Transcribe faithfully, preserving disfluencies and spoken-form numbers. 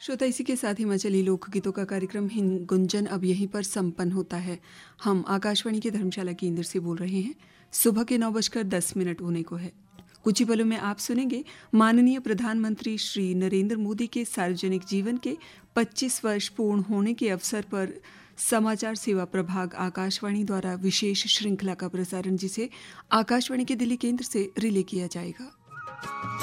श्रोता, इसी के साथ हिमाचली लोकगीतों का कार्यक्रम हिंद गुंजन अब यहीं पर संपन्न होता है। हम आकाशवाणी के धर्मशाला केंद्र से बोल रहे हैं। सुबह के नौ बजकर दस मिनट होने को है। कुछ ही पलों में आप सुनेंगे माननीय प्रधानमंत्री श्री नरेंद्र मोदी के सार्वजनिक जीवन के पच्चीस वर्ष पूर्ण होने के अवसर पर समाचार सेवा प्रभाग आकाशवाणी द्वारा विशेष श्रृंखला का प्रसारण, जिसे आकाशवाणी के दिल्ली केंद्र से रिले किया जाएगा।